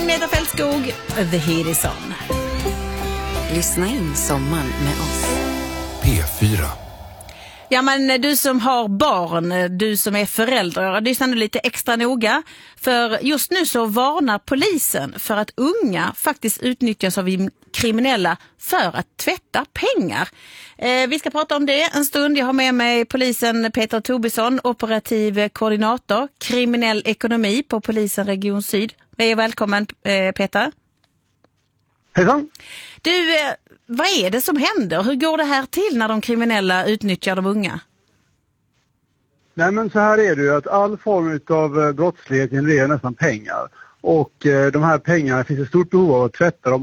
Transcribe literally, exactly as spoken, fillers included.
Agneta Fältskog, The Heat Is On. Lyssna in sommaren med oss. P fyra. Ja, men du som har barn, du som är förälder, lyssna nu lite extra noga. För just nu så varnar polisen för att unga faktiskt utnyttjas av kriminella för att tvätta pengar. Eh, vi ska prata om det en stund. Jag har med mig polisen Peter Tobisson, operativ koordinator, kriminell ekonomi på polisen Region Syd. Är välkommen eh, Peter. Hejsan. Du, eh, vad är det som händer? Hur går det här till när de kriminella utnyttjar de unga? Nej, men så här är det ju att all form av brottslighet genererar nästan pengar. Och eh, de här pengarna finns ett stort behov av att tvätta dem.